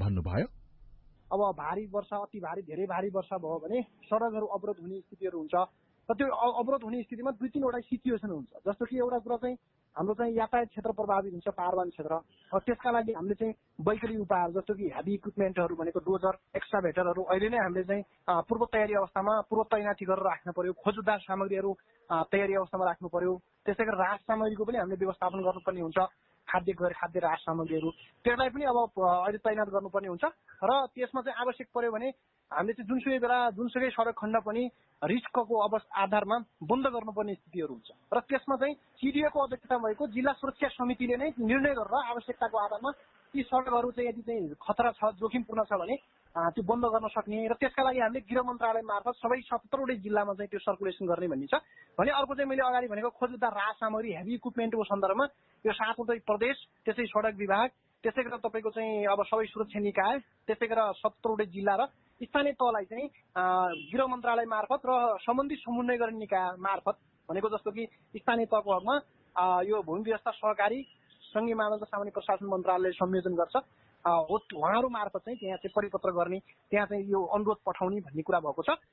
भन्नुभयो। अब भारी वर्षा, अति भारी, धेरै भारी वर्षा भयो भने सडकहरू अवरोध हुने स्थितिहरू हुन्छ र त्यो अवरोध हुने स्थितिमा 2-3 वटा सिचुएसन हुन्छ। जस्तो कि एउटा कुरा चाहिँ हाम्रो चाहिँ यातायात क्षेत्र प्रभावित हुन्छ, पारवान क्षेत्र। त्यसका लागि हामीले चाहिँ वैकल्पिक उपायहरू जस्तो कि हेभी इक्विपमेन्टहरू भनेको डोजर, एक्सकाभेटरहरू अहिले नै हामीले चाहिँ पूर्व तयारी अवस्थामा पूर्व तैनाथी गरेर राख्नु पर्यो। खोजुद्धार सामग्रीहरू तयारी अवस्थामा राख्नु पर्यो। त्यसै गरी राहत सामग्रीको पनि हामीले व्यवस्थापन गर्नुपर्ने हुन्छ। खाद्य राहत सामग्रीहरू त्यसलाई पनि अब अहिले तैनात गर्नुपर्ने हुन्छ र त्यसमा चाहिँ आवश्यक पर्यो भने हामीले चाहिँ जुनसुकै सडक खण्ड पनि रिस्कको आधारमा बन्द गर्नुपर्ने स्थितिहरू हुन्छ र त्यसमा चाहिँ सिडिओको अध्यक्षता भएको जिल्ला सुरक्षा समितिले नै निर्णय गरेर आवश्यकताको आधारमा यी सडकहरू चाहिँ यदि चाहिँ खतरा छ, जोखिमपूर्ण छ भने त्यो बन्द गर्न सक्ने र त्यसका लागि हामीले गृह मन्त्रालय मार्फत सबै 17वटै जिल्लामा चाहिँ त्यो सर्कुलेसन गर्ने भन्ने छ भने अर्को चाहिँ मैले अगाडि भनेको खोजुद्धार राहत सामग्री हेभी इक्विपमेन्टको सन्दर्भमा यो 7वटै प्रदेश, त्यसै सडक विभाग, त्यसै गरेर तपाईँको चाहिँ अब सबै सुरक्षा निकाय, त्यसै गरेर 17वटै जिल्ला र स्थानीय तहलाई चाहिँ गृह मन्त्रालय मार्फत र सम्बन्धित समन्वय गर्ने निकाय मार्फत भनेको जस्तो कि स्थानीय तहको हकमा यो भूमि व्यवस्था सहकारी सङ्घीय मानव र सामान्य प्रशासन मन्त्रालयले संयोजन गर्छ। उहाँहरू मार्फत चाहिँ त्यहाँ चाहिँ परिपत्र गर्ने, त्यहाँ चाहिँ यो अनुरोध पठाउने भन्ने कुरा भएको छ।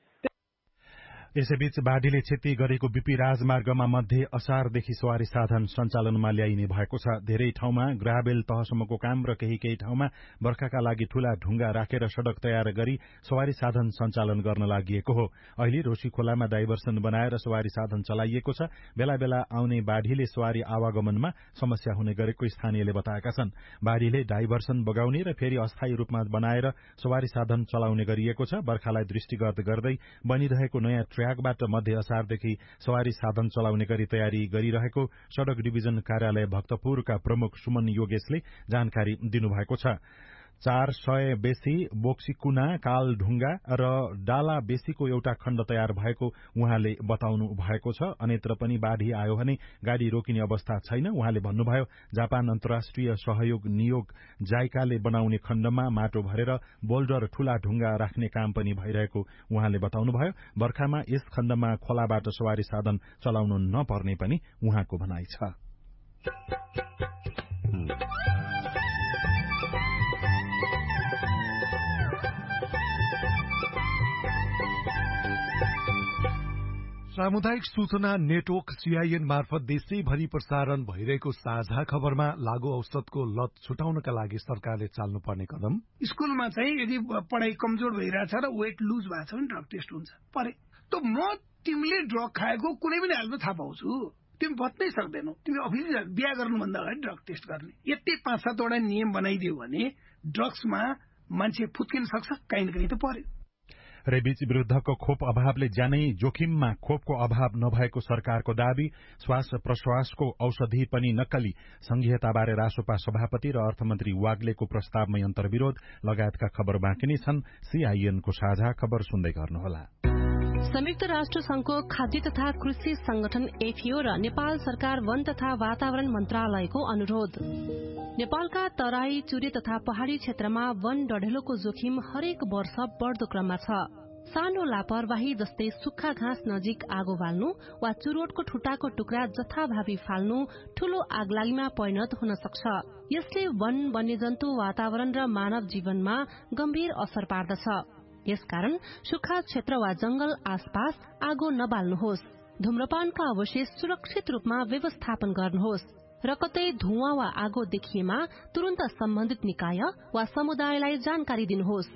यसैबीच बाढीले क्षति गरेको बीपी राजमार्गमा मध्य असारदेखि सवारी साधन सञ्चालनमा ल्याइने भएको छ। धेरै ठाउँमा ग्राभेल तहसम्मको काम र केही ठाउँमा बर्खाका लागि ठूला ढुङ्गा राखेर सड़क तयार गरी सवारी साधन सञ्चालन गर्न लागिएको हो। अहिले रोशी खोलामा डाइभर्सन बनाएर सवारी साधन चलाइएको छ। बेला बेला आउने बाढीले सवारी आवागमनमा समस्या हुने गरेको स्थानीयले बताएका छन्। बाढीले डाइभर्सन बगाउने र फेरि अस्थायी रूपमा बनाएर सवारी साधन चलाउने गरिएको छ। बर्खालाई दृष्टिगत गर्दै बनिरहेको नयाँ ट्र्याकबाट मध्य असारदेखि सवारी साधन चलाउने गरी तयारी गरिरहेको सड़क डिभिजन कार्यालय भक्तपुरका प्रमुख सुमन योगेशले जानकारी दिनुभएको छ। 400 बेसी बोक्सीकुना, कालढुङ्गा र डाला बेसीको एउटा खण्ड तयार भएको उहाँले बताउनु भएको छ। अन्यत्र पनि बाढ़ी आयो भने गाड़ी रोकिने अवस्था छैन। उहाँले भन्नुभयो, जापान अन्तर्राष्ट्रिय सहयोग नियोग जाइकाले बनाउने खण्डमा माटो भरेर बोल्डर ठूला ढुङ्गा राख्ने काम पनि भइरहेको उहाँले बताउनुभयो। बर्खामा यस खण्डमा खोलाबाट सवारी साधन चलाउनु नपर्ने पनि उहाँको भनाइ छ। सामुदायिक सूचना नेटवर्क सीआईएन मार्फत देशैभरि प्रसारण भइरहेको साझा खबरमा लागू औषधको लत छुटाउनका लागि सरकारले चाल्नुपर्ने कदम। स्कूलमा चाहिँ यदि पढाइ कमजोर भइरहेछ र वेट लुज भएको छ भने ड्रग टेस्ट हुन्छ। परे त म तिमीले ड्रग खाएको कुनै पनि हालमा थाहा पाउँछु, तिमी बच्नै सक्दैनौ। तिमी अफिस बिहा गर्नुभन्दा अगाडि ड्रग टेस्ट गर्ने। यति 5-7 वटा नियम बनाइदियो भने ड्रग्समा मान्छे फुत्किन सक्छ, कहीँ न कहीँ त पर्यो। रेबिज विरुद्धको खोप अभावले ज्यानै जोखिममा खोपको अभाव नभएको सरकारको दावी। श्वास प्रश्वासको औषधि पनि नक्कली। संघीयताबारे रासोपा सभापति र अर्थमन्त्री वाग्लेको प्रस्तावमै अन्तर्विरोध लगायतका खबर बाँकी नै छन्। सीआईएनको साझा खबर सुन्दै गर्नुहोला। संयुक्त राष्ट्र संघको खाद्य तथा कृषि संगठन एफएओ र नेपाल सरकार वन तथा वातावरण मन्त्रालयको अनुरोध। नेपालका तराई, चुरे तथा पहाड़ी क्षेत्रमा वन डढेलोको जोखिम हरेक वर्ष बढ़दो क्रममा छ। सानो लापरवाही जस्तै सुक्खा घाँस नजिक आगो बाल्नु वा चुरोटको ठुटाको टुक्रा जथाभावी फाल्नु ठूलो आगलागीमा परिणत हुन सक्छ। यसले वन, वन्यजन्तु, वातावरण र मानव जीवनमा गम्भीर असर पार्दछ। यसकारण सुक्खा क्षेत्र वा जंगल आसपास आगो नबाल्नुहोस्। धूम्रपानका अवशेष सुरक्षित रूपमा व्यवस्थापन गर्नुहोस् र कतै धुवाँ वा आगो देखिएमा तुरन्त सम्बन्धित निकाय वा समुदायलाई जानकारी दिनुहोस्।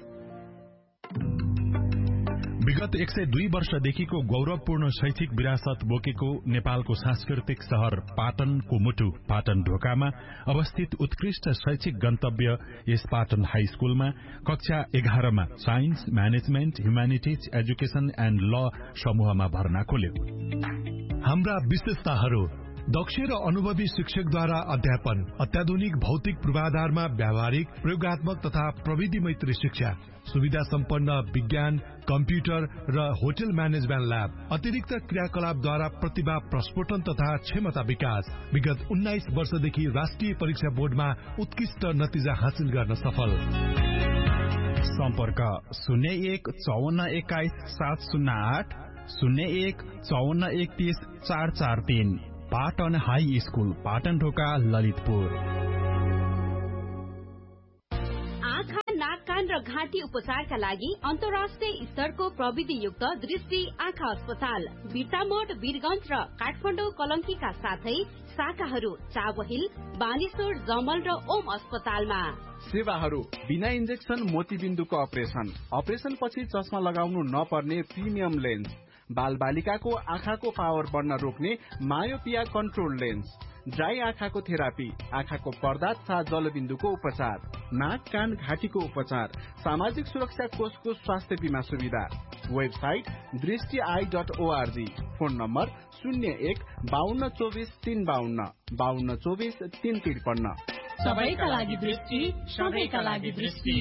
विगत 102 वर्षदेखिको गौरवपूर्ण शैक्षिक विरासत बोकेको नेपालको सांस्कृतिक शहर पाटनको मुटु पाटन ढोकामा अवस्थित उत्कृष्ट शैक्षिक गन्तव्य यस पाटन हाई स्कूलमा कक्षा 11मा science, management, humanities, education and ल समूहमा भर्ना खोल्यो। हाम्रा विशेषताहरू: दक्ष र अनुभवी शिक्षकद्वारा अध्यापन, अत्याधुनिक भौतिक पूर्वाधारमा व्यावहारिक, प्रयोगात्मक तथा प्रविधि मैत्री शिक्षा, सुविधा सम्पन्न विज्ञान, कम्प्युटर र होटल म्यानेजमेन्ट ल्याब, अतिरिक्त क्रियाकलापद्वारा प्रतिभा प्रस्फोटन तथा क्षमता विकास। विगत 19 वर्षदेखि राष्ट्रिय परीक्षा बोर्डमा उत्कृष्ट नतिजा हासिल गर्न सफल। सम्पर्क 01 54 21 708 01 54 31 443। पाटन हाई स्कूल, पाटन ढोका, ललितपुर। नाक कान र घाँटी उपचारका लागि अन्तर्राष्ट्रिय स्तरको प्रविधियुक्त दृष्टि आँखा अस्पताल बिर्तामोड वीरगञ्ज र काठमाडौँ कलङ्कीका साथै शाखाहरू चाबहिल बानेश्वर जमल र ओम अस्पतालमा। सेवाहरू बिना इन्जेक्सन मोतीबिन्दुको अपरेसन पछि चस्मा लगाउनु नपर्ने प्रिमियम लेन्स, बाल बालिकाको आँखाको पावर बढ्न रोक्ने मायोपिया कन्ट्रोल लेन्स, ड्राई आँखाको थेरापी, आँखाको पर्दा तथा जलबिन्दुको उपचार, नाक कान घाँटीको उपचार, सामाजिक सुरक्षा कोषको स्वास्थ्य बीमा सुविधा। Website दृष्टि.org, phone number 01-5224-352, 5224-353। सबैका लागि दृष्टि, सबैका लागि दृष्टि।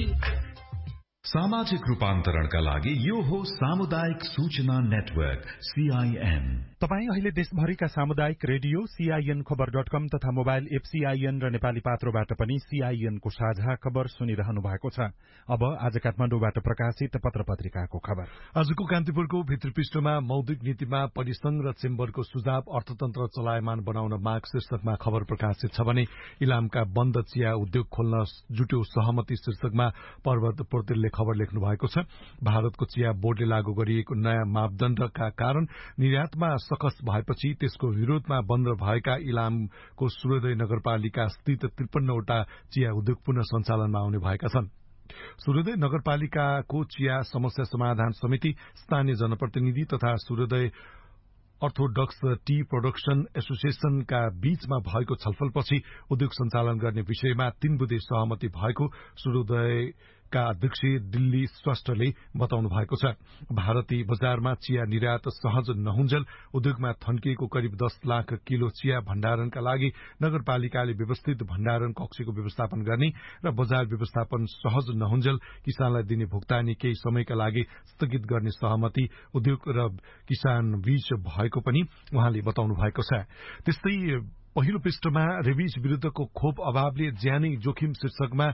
सामाजिक रूपान्तरणका लागि यो हो सामुदायिक सूचना नेटवर्क CIN। तपाई अहिले देशभरिका सामुदायिक रेडियो CIN-खबर.com तथा मोबाइल एप CIN र नेपाली पात्रोबाट पनि CIN को साझा खबर सुनिरहनु भएको छ। अब आज काठमाडौँबाट प्रकाशित पत्र पत्रिकाको खबर। आजको कान्तिपुरको भित्री पृष्ठमा मौद्रिक नीतिमा परिसंघ र चेम्बरको सुझाव, अर्थतन्त्र चलायमान बनाउन माग शीर्षकमा खबर प्रकाशित छ भने इलामका बन्द चिया उद्योग खोल्न जुट्यो सहमति शीर्षकमा पर्वत पोर्तेलले खबर लेख्नु भएको छ। भारतको चिया बोर्डले लागू गरिएको नयाँ मापदण्डका कारण निर्यातमा सकस भएपछि त्यसको विरोधमा बन्द भएका इलामको सूर्योदय नगरपालिका स्थित 53वटा चिया उद्योग पुनः सञ्चालनमा आउने भएका छन्। सूर्योदय नगरपालिकाको चिया समस्या समाधान समिति, स्थानीय जनप्रतिनिधि तथा सूर्योदय अर्थोडक्स टी प्रोडक्सन एसोसिएशनका बीचमा भएको छलफलपछि उद्योग सञ्चालन गर्ने विषयमा 3 बुँदे सहमति भएको सूर्योदयका अध्यक्ष दिल्ली स्वास्थ्यले बताउनु भएको छ। भारतीय बजारमा चिया निर्यात सहज नहुन्जेल उद्योगमा थन्किएको करिब 10 लाख किलो चिया भण्डारणका लागि नगरपालिकाले व्यवस्थित भण्डारण कक्षको व्यवस्थापन गर्ने र बजार व्यवस्थापन सहज नहुन्जेल किसानलाई दिने भुक्तानी केही समयका लागि स्थगित गर्ने सहमति उद्योग र किसान बीच भएको पनि उहाँले बताउनु भएको छ। त्यस्तै पहिलो पृष्ठमा रेबिज विरुद्धको खोप अभावले ज्यानै जोखिम शीर्षकमा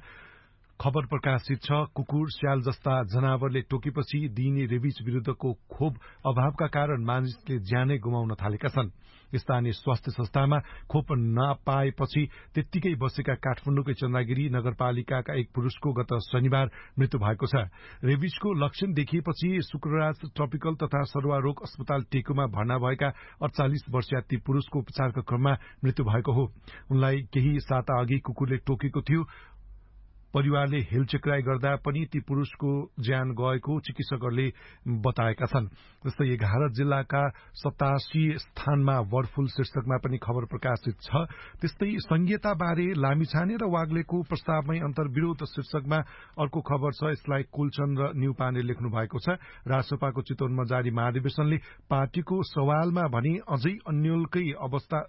खबर प्रकाशित छ। कुकुर, स्याल जस्ता जनावरले टोकेपछि दिइने रेबिज विरुद्धको खोप अभावका कारण मानिसले ज्यानै गुमाउन थालेका छन्। स्थानीय स्वास्थ्य संस्थामा खोप नपाएपछि त्यत्तिकै बसेका काठमाडौँकै चन्द्रगिरी नगरपालिकाका एक पुरुषको गत शनिबार मृत्यु भएको छ। रेबिजको लक्षण देखिएपछि शुक्रराज ट्रपिकल तथा सरुवा रोग अस्पताल टेकुमा भर्ना भएका 48 वर्षीय ती पुरुषको उपचारका क्रममा मृत्यु भएको हो। उनलाई केही साता अघि कुकुरले टोकेको थियो। परिवारले हेलचेक्राई गर्दा पनि ती पुरुषको ज्यान गएको चिकित्सकहरूले बताएका छन्। जस्तै 11 जिल्लाका 87 स्थानमा बर्ड फ्लू शीर्षकमा पनि खबर प्रकाशित छ। त्यस्तै संहिताबारे लामिछाने र वाग्लेको प्रस्तावमै अन्तर्विरोध शीर्षकमा अर्को खबर छ। यसलाई कुलचन्द्र न्युपाने लेख्नु भएको छ। रासपाको चितवनमा जारी महाधिवेशनले पार्टीको सवालमा भने अझै अन्यलकै अवस्था,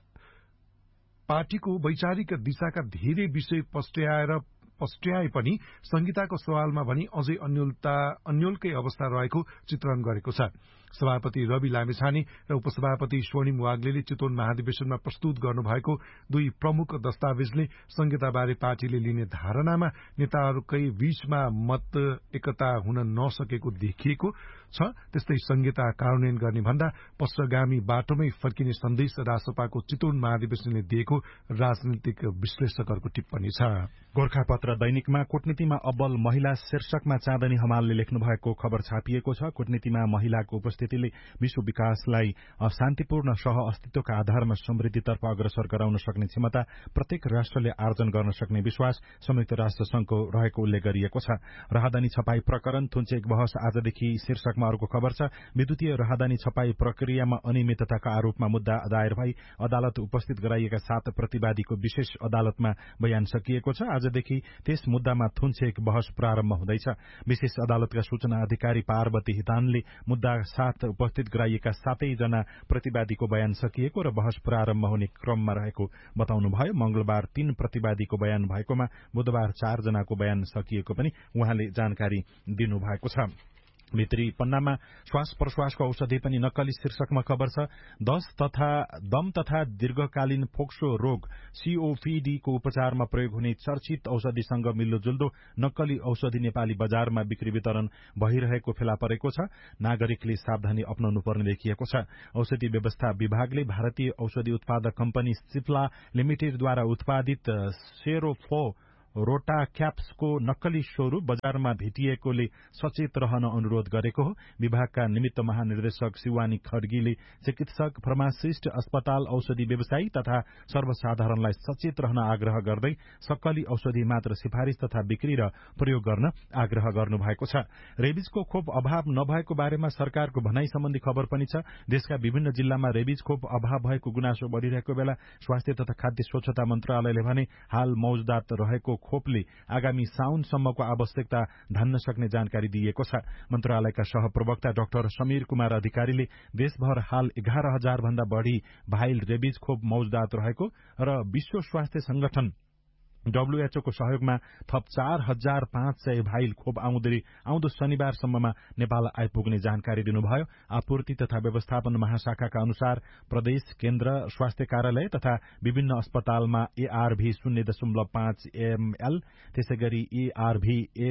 पार्टीको वैचारिक दिशाका धेरै विषय पस्ट्याए पनि संहिताको सवालमा भनी अझै अन्यलकै अवस्था रहेको चित्रण गरेको छ। सभापति रवि लामिछाने र उपसभापति स्वर्णिम वाग्लेले चितवन महाधिवेशनमा प्रस्तुत गर्नुभएको 2 प्रमुख दस्तावेजले संहिताबारे पार्टीले लिने धारणामा नेताहरूकै बीचमा मत एकता हुन नसकेको देखिएको छ। त्यस्तै संहिता कार्यान्वयन गर्ने भन्दा पश्चगामी बाटोमै फर्किने सन्देश रासपाको चितवन महाधिवेशनले दिएको राजनीतिक विश्लेषकहरूको टिप्पणी छ। गोर्खापत्र दैनिकमा कूटनीतिमा अब्बल महिला शीर्षकमा चाँदनी हमालले लेख्नु भएको खबर छापिएको छ। कूटनीतिमा महिलाको उपस्थितिले विश्व विकासलाई शान्तिपूर्ण सह अस्तित्वका आधारमा समृद्धितर्फ अग्रसर गराउन सक्ने क्षमता प्रत्येक राष्ट्रले आर्जन गर्न सक्ने विश्वास संयुक्त राष्ट्र संघको रहेको उल्लेख गरिएको छ। राहदानी छपाई प्रकरण थुन्चेक बहस आजदेखि शीर्षकमा अर्को खबर छ। विद्युतीय राहदानी छपाई प्रक्रियामा अनियमितताका आरोपमा मुद्दा दायर भई अदालत उपस्थित गराइएका 7 प्रतिवादीको विशेष अदालतमा बयान सकिएको छ। आजदेखि त्यस मुद्दामा थुन्चेक बहस प्रारम्भ हुँदैछ। विशेष अदालतका सूचना अधिकारी पार्वती हितानले मुद्दा 7 उपस्थित गराइएका 7 जना प्रतिवादीको बयान सकिएको र बहस प्रारम्भ हुने क्रममा रहेको बताउनुभयो। मंगलबार 3 प्रतिवादीको बयान भएकोमा बुधबार 4 जनाको बयान सकिएको पनि उहाँले जानकारी दिनुभएको छ। भित्री पन्नामा श्वास प्रश्वासको औषधि पनि नक्कली शीर्षकमा खबर छ। दम तथा दीर्घकालीन फोक्सो रोग COPD को उपचारमा प्रयोग हुने चर्चित औषधिसँग मिल्दोजुल्दो नक्कली औषधि नेपाली बजारमा बिक्री वितरण भइरहेको फेला परेको छ। नागरिकले सावधानी अपनाउनु पर्ने देखिएको छ। औषधि व्यवस्था विभागले भारतीय औषधि उत्पादक कम्पनी सिप्ला लिमिटेडद्वारा उत्पादित सेरोफ्लो रोटाक्याप्सको नक्कली स्वरूप बजारमा भेटिएकोले सचेत रहन अनुरोध गरेको हो। विभागका निमित्त महानिर्देशक शिवानी खड्गीले चिकित्सक, फार्मासिस्ट, अस्पताल, औषधि व्यवसायी तथा सर्वसाधारणलाई सचेत रहन आग्रह गर्दै सक्कली औषधि मात्र सिफारिश तथा बिक्री र प्रयोग गर्न आग्रह गर्नुभएको छ। रेबिजको खोप अभाव नभएको बारेमा सरकारको भनाई सम्बन्धी खबर पनि छ। देशका विभिन्न जिल्लामा रेबिज खोप अभाव भएको गुनासो बढ़िरहेको बेला स्वास्थ्य तथा खाद्य स्वच्छता मन्त्रालयले भने हाल मौजदात रहेको खोपले आगामी साउनसम्मको आवश्यकता धान्न सक्ने जानकारी दिएको छ। मन्त्रालयका सहप्रवक्ता डाक्टर समीर कुमार अधिकारीले देशभर हाल 11,000 भन्दा बढ़ी भाइल रेबिज खोप मौजदात रहेको र विश्व स्वास्थ्य संगठन WHO को सहयोगमा थप 4,500 भाइल खोप आउँदो शनिबारसम्ममा नेपाल आइपुग्ने जानकारी दिनुभयो। आपूर्ति तथा व्यवस्थापन महाशाखाका अनुसार प्रदेश, केन्द्र, स्वास्थ्य कार्यालय तथा विभिन्न अस्पतालमा ARV 0.5 ml, त्यसैगरी ARV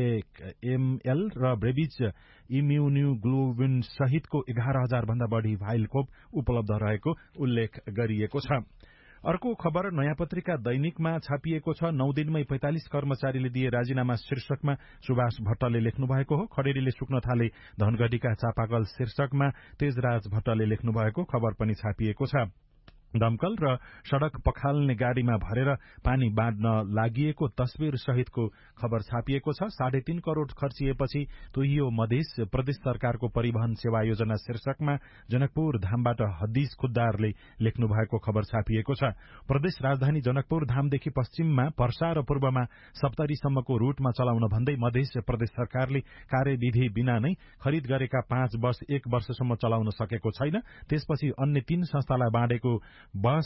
1 ml र रेबिज इम्युनोग्लोबुलिन सहितको 11,000 भन्दा बढ़ी भाइल खोप उपलब्ध रहेको उल्लेख गरिएको छ। अर्को खबर नयाँ पत्रिका दैनिकमा छापिएको छ। 9 दिनमै 45 कर्मचारीले दिए राजीनामा शीर्षकमा सुभाष भट्टले लेख्नु भएको हो। खडेरीले सुक्न थाले धनगढ़ीका चापाकल शीर्षकमा तेजराज भट्टले लेख्नु भएको खबर पनि छापिएको छ। दमकल र सड़क पखाल्ने गाड़ीमा भरेर पानी बाँड्न लागिएको तस्विर सहितको खबर छापिएको छ। 3.5 करोड़ खर्चिएपछि तोहियो मधेस प्रदेश सरकारको परिवहन सेवा योजना शीर्षकमा जनकपुर धामबाट हदीस खुद्दारले लेख्नु भएको खबर छापिएको छ। प्रदेश राजधानी जनकपुर धामदेखि पश्चिममा पर्सा र पूर्वमा सप्तरीसम्मको रूटमा चलाउन भन्दै मधेस प्रदेश सरकारले कार्यविधि बिना नै खरिद गरेका 5 बस 1 वर्षसम्म चलाउन सकेको छैन। त्यसपछि अन्य 3 संस्थालाई बाँडेको बस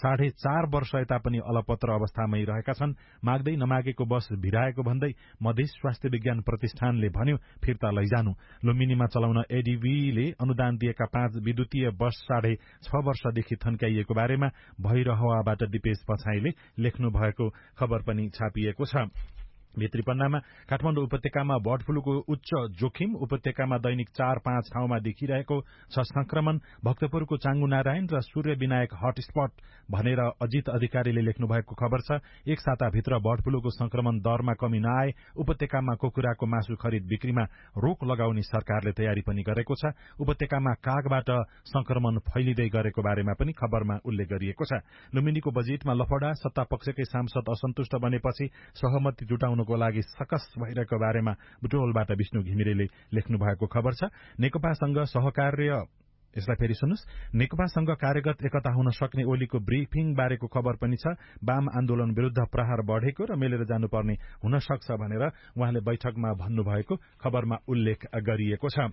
4.5 वर्ष यता पनि अलपत्र अवस्थामै रहेका छन्। माग्दै नमागेको बस भिराएको भन्दै मधेस स्वास्थ्य विज्ञान प्रतिष्ठानले भन्यो फिर्ता लैजानु। लुम्बिनीमा चलाउन एडीबीले अनुदान दिएका 5 विद्युतीय बस 6.5 वर्षदेखि थन्काइएको बारेमा भैरहवाबाट दिपेश पछाईले लेख्नु भएको खबर पनि छापिएको छ। भित्री पन्नामा काठमाडौँ उपत्यकामा बर्ड फ्लूको उच्च जोखिम, उपत्यकामा दैनिक 4-5 ठाउँमा देखिरहेको छ संक्रमण, भक्तपुरको चाङ्गु नारायण र सूर्य विनायक हटस्पट भनेर अजित अधिकारीले लेख्नु भएको खबर छ। एक साताभित्र बर्ड फ्लूको संक्रमण दरमा कमी नआए उपत्यकामा कुखुराको मासु खरिद बिक्रीमा रोक लगाउने सरकारले तयारी पनि गरेको छ। उपत्यकामा कागबाट संक्रमण फैलिँदै गरेको बारेमा पनि खबरमा उल्लेख गरिएको छ। लुम्बिनीको बजेटमा लफडा, सत्ता पक्षकै सांसद असन्तुष्ट बनेपछि सहमति जुटाउन को लागि सकस भइरहेको बारेमा बुटोलबाट विष्णु घिमिरेले लेख्नु भएको खबर छ। नेकपासँग सहकार्य यसलाई फेरि सुन्नुस्। नेकपासँग कार्यगत एकता हुन सक्ने ओलीको ब्रिफिङ बारेको खबर पनि छ। वाम आन्दोलन विरूद्ध प्रहार बढ़ेको र मेलेर जानुपर्ने हुन सक्छ भनेर उहाँले बैठकमा भन्नुभएको खबरमा उल्लेख गरिएको छ।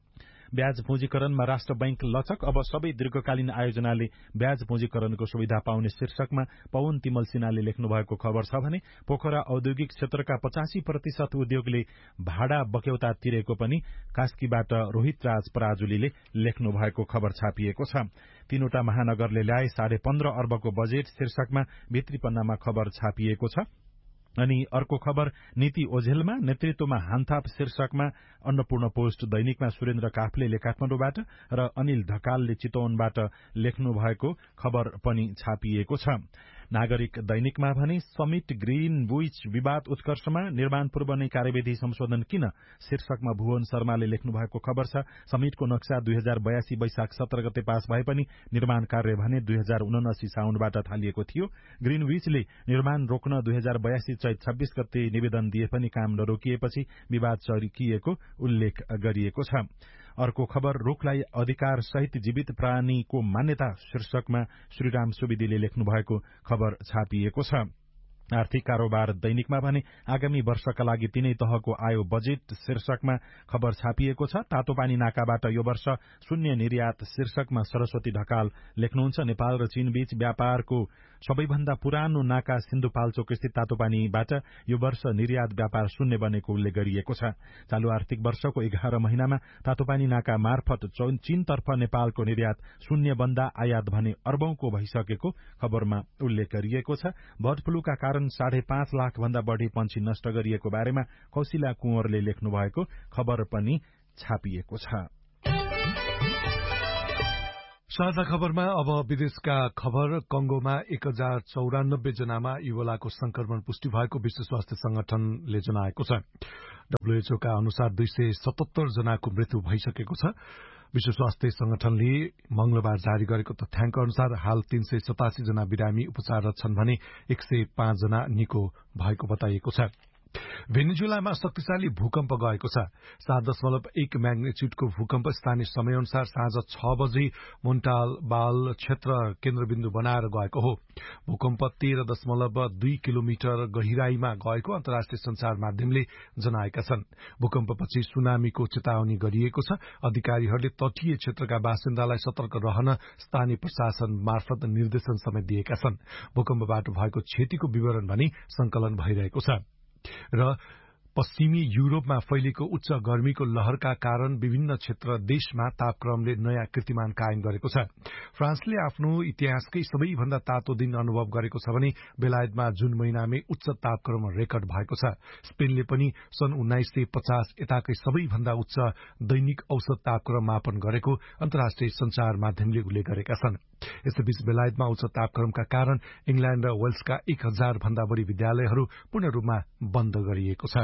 ब्याज पुँजीकरणमा राष्ट्र बैंक लचक, अब सबै दीर्घकालीन आयोजनाले ब्याज पुँजीकरणको सुविधा पाउने शीर्षकमा पवन तिमल सिन्हाले लेख्नु भएको खबर छ भने पोखरा औद्योगिक क्षेत्रका 85% उद्योगले भाडा बक्यौता तिरेको पनि कास्कीबाट रोहित राज पराजुलीले लेख्नु भएको खबर छापिएको छ। 3वटा महानगरले ल्याए 15.5 अर्बको बजेट शीर्षकमा भित्री पन्नामा खबर छापिएको छ। अनि अर्को खबर नीति ओझेलमा नेतृत्वमा हानथाप शीर्षकमा अन्नपूर्ण पोस्ट दैनिकमा सुरेन्द्र काफ्लेले काठमाडौँबाट र अनिल ढकालले चितवनबाट लेख्नु भएको खबर पनि छापिएको छ। नागरिक दैनिकमा भने समिट ग्रीन बुइच विवाद उत्कर्षमा निर्माण पूर्व नै कार्यविधि संशोधन किन शीर्षकमा भुवन शर्माले लेख्नु भएको खबर छ। समिटको नक्सा 2082 वैशाख 17 गते पास भए पनि निर्माण कार्य भने 2079 साउनबाट थालिएको थियो। ग्रीन बुइचले निर्माण रोक्न 2082 चैत 26 गते निवेदन दिए पनि काम नरोकिएपछि विवाद चर्किएको उल्लेख गरिएको छ। अर्को खबर रूखलाई अधिकार सहित जीवित प्राणीको मान्यता शीर्षकमा श्रीराम सुवेदीले लेख्नु भएको खबर छापिएको छ। आर्थिक कारोबार दैनिकमा भने आगामी वर्षका लागि 3 तहको आयो बजेट शीर्षकमा खबर छापिएको छ। तातोपानी नाकाबाट यो वर्ष शून्य निर्यात शीर्षकमा सरस्वती ढकाल लेख्नुहुन्छ। नेपाल र चीन बीच व्यापारको सबैभन्दा पुरानो नाका सिन्धुपाल्चोक स्थित तातोपानीबाट यो वर्ष निर्यात व्यापार शून्य बनेको उल्लेख गरिएको छ। चालू आर्थिक वर्षको 11 महिनामा तातोपानी नाका मार्फत चीनतर्फ नेपालको निर्यात शून्य बन्दा आयात भने अर्बौंको भइसकेको खबरमा उल्लेख गरिएको छ। बर्ड फ्लूका कारण 5.5 लाख भन्दा बढ़ी पंक्षी नष्ट गरिएको बारेमा कौशिला कुँवरले लेख्नु भएको खबर पनि छापिएको छ। साझा खबरमा अब विदेशका खबर। कंगोमा 1094 जनामा इबोलाको संक्रमण पुष्टि भएको विश्व स्वास्थ्य संगठनले जनाएको छ। WHO का अनुसार 277 जनाको मृत्यु भइसकेको छ। विश्व स्वास्थ्य संगठनले मंगलबार जारी गरेको तथ्याङ्क अनुसार हाल 387 जना बिरामी उपचाररत छन् भने 105 जना निको भएको बताइएको छ। भेनेजुएलामा शक्तिशाली भूकम्प गएको छ। 7.1 म्याग्निच्युडको भूकम्प स्थानीय समयअनुसार साँझ 6 बजे मोन्टालबाल क्षेत्र केन्द्रबिन्दु बनाएर गएको हो। भूकम्प 13.2 किलोमिटर गहिराईमा गएको अन्तर्राष्ट्रिय संचार माध्यमले जनाएका छन्। भूकम्पपछि सुनामीको चेतावनी गरिएको छ। अधिकारीहरूले तटीय क्षेत्रका बासिन्दालाई सतर्क रहन स्थानीय प्रशासन मार्फत निर्देशन समेत दिएका छन्। भूकम्पबाट भएको क्षतिको विवरण पनि संकलन भइरहेको छ। र पश्चिमी युरोपमा फैलिएको उच्च गर्मीको लहरका कारण विभिन्न क्षेत्र देशमा तापक्रमले नयाँ कीर्तिमान कायम गरेको छ। फ्रान्सले आफ्नो इतिहासकै सबैभन्दा तातो दिन अनुभव गरेको छ भने बेलायतमा जुन महिनामै उच्च तापक्रम रेकर्ड भएको छ। स्पेनले पनि सन् 1950 यताकै सबैभन्दा उच्च दैनिक औसत तापक्रम मापन गरेको अन्तर्राष्ट्रिय संचार माध्यमले उल्लेख गरेका छन्। यसैबीच बेलायतमा उच्च तापक्रमका कारण इंग्ल्याण्ड र वेल्सका 1000 भन्दा बढ़ी विद्यालयहरू पूर्ण रूपमा बन्द गरिएको छ।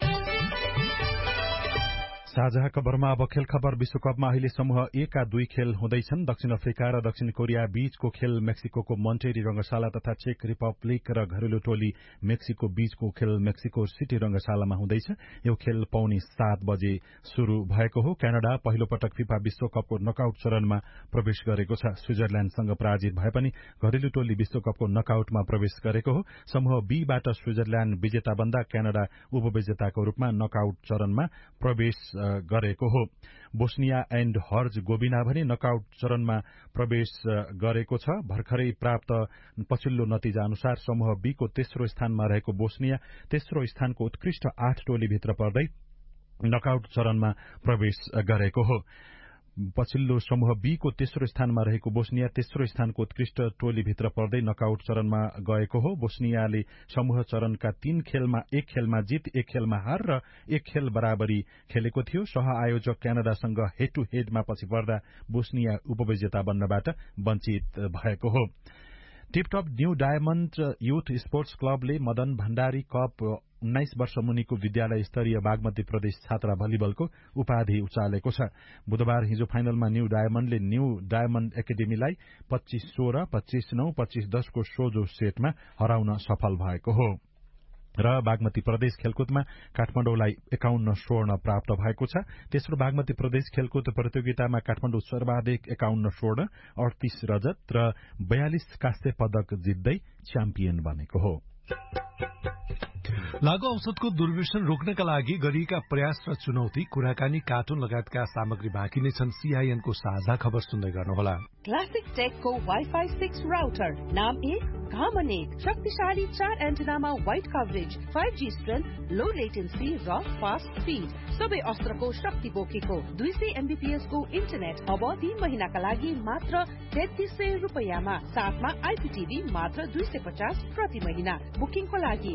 साझा खबरमा अब खेल खबर। विश्वकपमा अहिले समूह ए का 2 खेल हुँदैछन्। दक्षिण अफ्रिका र दक्षिण कोरिया बीचको खेल मेक्सिको मोन्टेरी रंगशाला तथा चेक रिपब्लिक र घरेलु टोली मेक्सिको बीचको खेल मेक्सिको सिटी रंगशालामा हुँदैछ। यो खेल 7:15 बजे शुरू भएको हो। क्यानाडा पहिलो पटक फिफा विश्वकपको नकआउट चरणमा प्रवेश गरेको छ। स्विजरल्याण्डसँग पराजित भए पनि घरेलु टोली विश्वकपको नकआउटमा प्रवेश गरेको हो। समूह बी बाट स्विजरल्याण्ड विजेता बन्दा क्यानाडा उपविजेताको रूपमा नकआउट चरणमा प्रवेश गरेको हो। बोस्निया एण्ड हर्जगोभिना भने नकआउट चरणमा प्रवेश गरेको छ। भर्खरै प्राप्त पछिल्लो नतिजा अनुसार समूह बी को तेस्रो स्थानमा रहेको बोस्निया तेस्रो स्थानको उत्कृष्ट 8 टोलीभित्र पर्दै नकआउट चरणमा प्रवेश गरेको हो। पछिल्लो समूह बी को तेस्रो स्थानमा रहेको बोस्निया तेस्रो स्थानको उत्कृष्ट टोलीभित्र पर्दै नकआउट चरणमा गएको हो। बोस्नियाले समूह चरणका 3 खेलमा 1 खेलमा जित 1 खेलमा हार र 1 खेल बराबरी खेलेको थियो। सह आयोजक क्यानाडासँग हेड टू हेडमा पछि पर्दा बोस्निया उपविजेता बन्नबाट वञ्चित भएको हो। Tiptop new diamond youth sports क्लबले मदन भण्डारी कप 19 वर्ष मुनिको विद्यालय स्तरीय बागमती प्रदेश छात्रा भलिबलको उपाधि उचालेको छ। बुधबार हिजो फाइनलमा न्यू डायमण्डले न्यू डायमण्ड एकाडेमीलाई 25-16, 25-9, 25-10 को सोझो सेटमा हराउन सफल भएको हो। र बागमती प्रदेश खेलकुदमा काठमाडौँलाई 51 स्वर्ण प्राप्त भएको छ। तेस्रो बागमती प्रदेश खेलकुद प्रतियोगितामा काठमाडौँ सर्वाधिक 51 स्वर्ण, 38 रजत र 42 कांस्य पदक जित्दै च्याम्पियन बनेको हो। लागू औषधको दुर्व्यसन रोक्नका लागि गरिएका प्रयास र चुनौती, कुराकानी, कार्टुन लगायतका सामग्री बाँकी नै छन्। सीआईएनको साझा खबर सुन्दै गर्नुहोला। क्लासिक टेकको वाइफाई 6 राउटर नाम 1 घामन 1 शक्तिशाली 4 एन्टेनामा वाइड कभरेज, 5G स्ट्रेन्थ, लो लेटेन्सी र फास्ट स्पिड, सबै अस्त्रको शक्ति बोकेको 200 MBPS को इन्टरनेट अब 3 महिनाका लागि मात्र 3300 रुपैयाँमा, साथमा आइपीटीभी मात्र 250 प्रति महिना। बुकिङको लागि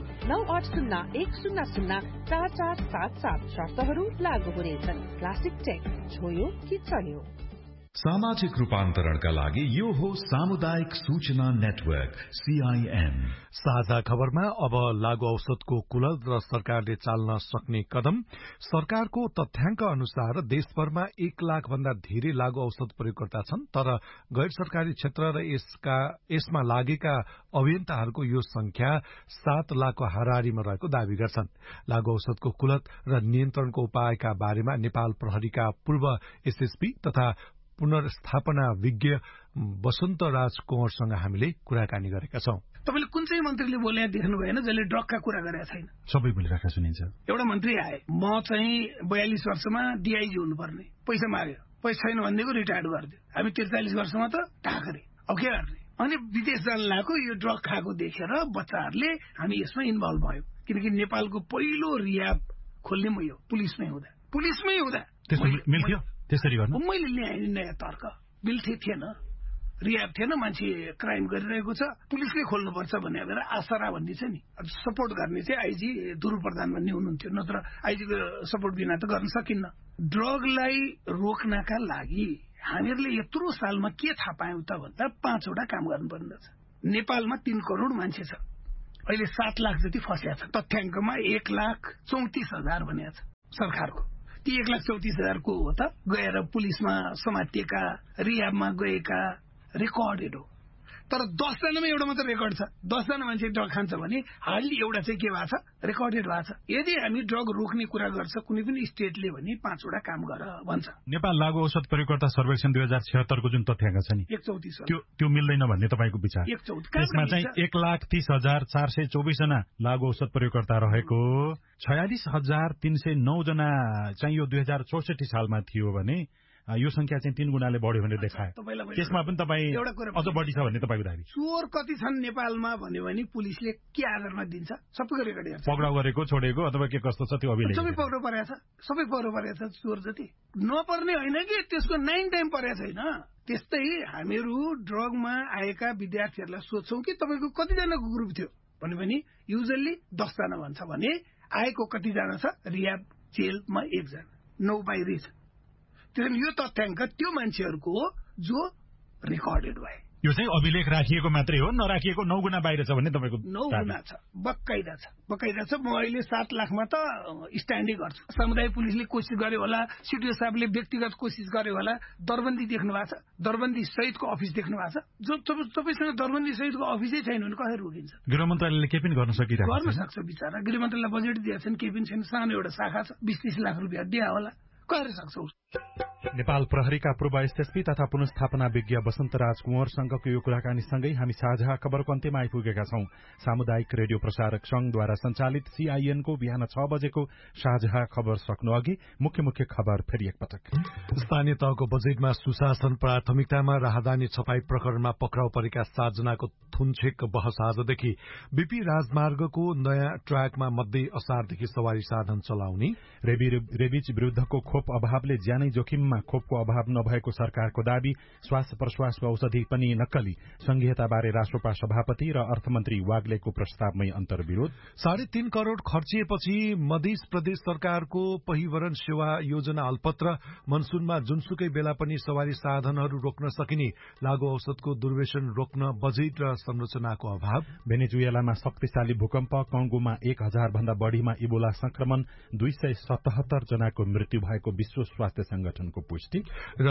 9801004477 शर्तहरू लागू हुनेछन्। क्लासिक टेक, छोयो कि चल्यो। सामाजिक रूपान्तरणका लागि यो हो सामुदायिक सूचना नेटवर्क सीआईएन। साझा खबरमा अब लागू औषधको कुलत र सरकारले चाल्न सक्ने कदम। सरकारको तथ्याङ्क अनुसार देशभरमा 1 लाख भन्दा धेरै लागू औषध प्रयोगकर्ता छन्, तर गैर सरकारी क्षेत्र र यसमा लागेका अभियन्ताहरूको यो संख्या 7 लाखको हाराहारीमा रहेको दावी गर्छन्। लागू औषधको कुलत र नियन्त्रणको उपायका बारेमा नेपाल प्रहरीका पूर्व एसएसपी तथा पुनर्स्थापना विज्ञ वसन्त राज कुँवरसँग हामीले कुराकानी गरेका छौं। तपाईले कुन चाहिँ मन्त्रीले बोले देख्नु भएन जसले ड्रगका कुरा गरेका छैन? सबै बोलिरहेका सुनिन्छ। एउटा मन्त्री आए, म चाहिँ 42 वर्षमा डीआईजी हुनुपर्ने, पैसा माग्यो, पैसा छैन भनेको रिटायर्ड गरिदियो। हामी 43 वर्षमा त ढाकरे, अब के गर्ने? अनि विदेश जान लागेको यो ड्रग खाएको देखेर बच्चाहरूले हामी यसमा इन्भल्भ भयो। किनकि नेपालको पहिलो रियाब खोल्ने म यो पुलिसमै हुँदा मिल्थ्यो त्यसरी गर्न। मैले ल्याएँ नयाँ तर्क, मिल्थे थिएन, रियाब थिएन, मान्छे क्राइम गरिरहेको छ, पुलिसले खोल्नुपर्छ भन्ने बेला आसरा भन्ने छ नि, सपोर्ट गर्ने चाहिँ आइजी ध्रुव प्रधान भन्ने हुनुहुन्थ्यो, नत्र आइजीको सपोर्ट बिना त गर्न सकिन्न। ड्रगलाई रोक्नका लागि हामीहरूले यत्रो सालमा के थाहा पायौं त भन्दा 5 वटा काम गर्नुपर्ने रहेछ। नेपालमा 3 करोड मान्छे छ, अहिले 7 लाख जति फस्या छ। तथ्याङ्कमा 1,34,000 भनेको छ सरकारको। ती 1,34,000 को हो त गएर पुलिसमा समातिएका, रिहाबमा गएका, रेकर्डेड हो। तर 10 जनामा एउटा मात्र रेकर्ड छ। 10 जना मान्छे ड्रग खान्छ भने हार्डली एउटा चाहिँ के भएको छ, रेकर्डेड भएको छ। यदि हामी ड्रग रोक्ने कुरा गर्छ कुनै पनि स्टेटले भने 5 वटा काम गर भन्छ। नेपाल लागू औषध प्रयोगकर्ता सर्वेक्षण 2076 को जुन तथ्याङ्क छ नि 134 त्यो मिल्दैन भन्ने तपाईको विचार? 114 त्यसमा चाहिँ 1,30,424 जना लागू औषध प्रयोगकर्ता रहेको, 46,309 जना चाहिँ यो 2064 सालमा थियो भने यो संख्या चाहिँ 3 गुणाले बढ्यो भनेर देखायो। त्यसमा पनि तपाईँ अझ बढी छ भन्ने तपाईँको दाबी? चोर कति छन् नेपालमा भन्यो भने पुलिसले के आधारमा दिन्छ? सबैको रेकर्ड हेर्छ। पक्राउ गरेको, छोडेको अथवा के कस्तो छ त्यो अभिलेख सबै पक्राउ परेको छ, सबै पक्राउ परेको छ। चोर जति नपर्ने होइन कि त्यसको 9 टाइम परेको छैन। त्यस्तै हामीहरू ड्रगमा आएका विद्यार्थीहरूलाई सोध्छौँ कि तपाईँको कतिजनाको ग्रुप थियो भन्यो भने युजली 10 जना भन्छ भने आएको कतिजना छ? रिहाब जेलमा 1 जना, 9 बाहिरी छ। त्यसैले यो तथ्याङ्क त्यो मान्छेहरूको हो जो रेकर्डेड भए। यो चाहिँ अभिलेख राखिएको मात्रै हो, नराखिएको 9 गुणा बाहिर छ भन्ने तपाईँको? 9 गुणा छ, बकाइदा छ, बकाइदा छ। म अहिले 7 लाखमा त स्ट्यान्डै गर्छु। समुदाय पुलिसले कोसिस गर्यो होला, सिडिओ साहबले व्यक्तिगत कोसिस गर्यो होला। दरबन्दी देख्नु भएको छ? दरबन्दी सहितको अफिस देख्नु भएको छ? जो तपाईँसँग दरबन्दी सहितको अफिसै छैन भने कसरी रोकिन्छ? गृह मन्त्रालयले केही पनि गर्न सकिरहेको गर्न सक्छ बिचरा। गृह मन्त्रालयले बजेट दिएको छैन, केही पनि छैन। सानो एउटा शाखा छ, 20-30 लाख रुपियाँ दिया होला, गर्न सक्छ। नेपाल प्रहरीका पूर्व एसएसपी तथा पुनस्थापना विज्ञ वसन्तराज कुँवरसँगको यो कुराकानीसँगै हामी साझा खबरको अन्त्यमा आइपुगेका छौं। सामुदायिक रेडियो प्रसारक संघद्वारा सञ्चालित सीआईएनको बिहान 6 बजेको साझा खबर सक्नु अघि मुख्य खबर फेरि एकपटक। स्थानीय तहको बजेटमा सुशासन प्राथमिकतामा राहदानी छपाई प्रकरणमा पक्राउ परेका 7 जनाको थुनछेक बहस आजदेखि। बीपी राजमार्गको नयाँ ट्र्याकमा मध्य असारदेखि सवारी साधन चलाउने। रेबिज विरुद्धको खोप अभावले ज्यानै जोखिममा खोपको अभाव नभएको सरकारको दावी। श्वास प्रश्वासको औषधि पनि नक्कली। संघीयताबारे राष्ट्रपा सभापति र अर्थमन्त्री वाग्लेको प्रस्तावमै अन्तर्विरोध। 3.5 करोड़ खर्चिएपछि मध्य प्रदेश सरकारको परिवहन सेवा योजना अल्पत्र। मनसूनमा जुनसुकै बेला पनि सवारी साधनहरू रोक्न सकिने। लागू औषधको दुर्व्यसन रोक्न बजेट र संरचनाको अभाव। भेनेजुएलामा शक्तिशाली भूकम्प। कंगोमा 1000 भन्दा बढ़ीमा इबोला संक्रमण। 277 जनाको मृत्यु भएको विश्व स्वास्थ्य संगठनको पुष्टि। र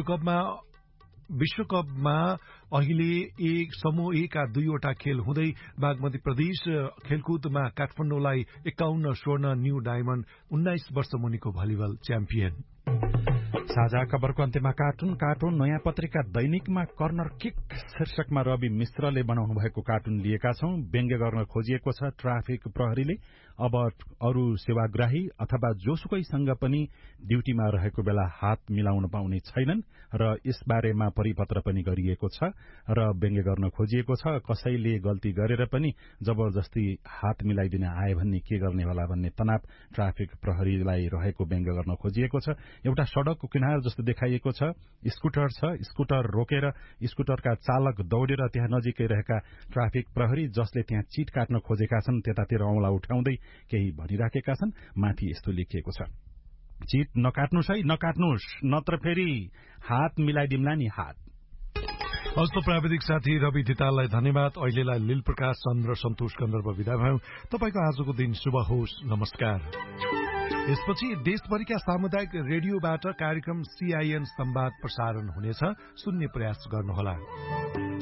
विश्वकपमा अहिले समूह ए का 2 वटा खेल हुँदै बागमती प्रदेश खेलकुदमा काठमाडौँलाई 51 स्वर्ण, न्यू डायमण्ड 19 वर्ष मुनिको भलिबल च्याम्पियन। साझा खबरको अन्त्यमा कार्टुन नयाँ पत्रिका दैनिकमा कर्नर किक शीर्षकमा रवि मिश्रले बनाउनु भएको कार्टुन लिएका छौं। व्यङ्ग्य गर्न खोजिएको छ ट्राफिक प्रहरीले अब अरू सेवाग्राही अथवा जोसुकैसँग पनि ड्यूटीमा रहेको बेला हात मिलाउन पाउने छैनन् र यसबारेमा परिपत्र पनि गरिएको छ र व्यङ्ग्य गर्न खोजिएको छ कसैले गल्ती गरेर पनि जबरजस्ती हात मिलाइदिन आए भन्ने के गर्ने होला भन्ने तनाव ट्राफिक प्रहरीलाई रहेको व्यङ्ग्य गर्न खोजिएको छ। एउटा सड़कको किनार जस्तो देखाइएको छ, स्कुटर छ, स्कुटर रोकेर स्कुटरका चालक दौडेर त्यहाँ नजिकै रहेका ट्राफिक प्रहरी जसले त्यहाँ चिट काट्न खोजेका छन् त्यतातिर औंला उठाउँदै केही भनिराखेका छन्। माथि यस्तो लेखिएको छ, चिट नकाट्नुस् है, नकाट्नुस् नत्र फेरि हात मिलाइदिम्ला नि हात। हस्त प्राविधिक साथी रवि धिताललाई धन्यवाद। अहिलेलाई लील प्रकाश चन्द्र सन्तोष गन्धर्व विदा भयौं। तपाईको आजको दिन शुभ होस्। नमस्कार। यसपछि देशभरिका सामुदायिक रेडियोबाट कार्यक्रम सीआईएन संवाद प्रसारण हुनेछ। सुन्ने प्रयास गर्नुहोला।